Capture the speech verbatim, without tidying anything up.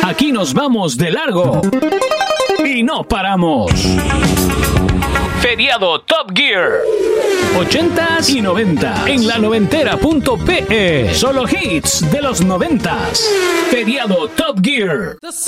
Aquí nos vamos de largo y no paramos. Feriado Top Gear. ochentas y noventa en la noventera punto pe. Solo hits de los noventas. Feriado Top Gear.